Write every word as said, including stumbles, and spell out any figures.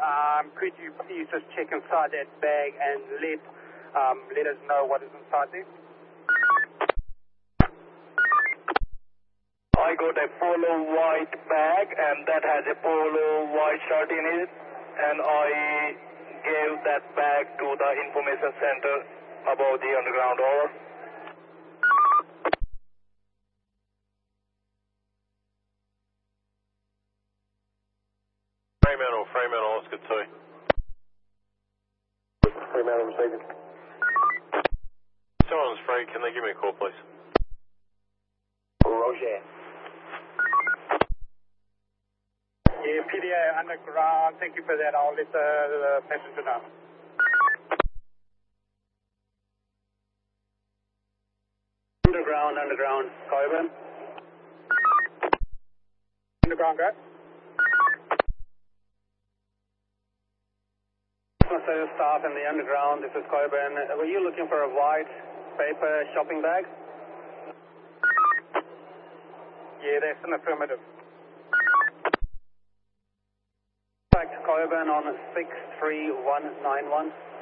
Um, could you please just check inside that bag and let um, let us know what is inside there? I got a polo white bag and that has a polo white shirt in it, and I gave that bag to the information center about the underground. Over. Fremantle, Fremantle, Oscar two. Fremantle, mistaken. Someone's free, can they give me a call, please? Roger. Yeah, P D A underground, thank you for that. I'll let the, the passenger know. Underground, underground, Coburn. Underground, go. So staff in the underground, this is Coburn. Were you looking for a white paper shopping bag? Yeah, that's an affirmative. Contact Coburn on six three one nine one.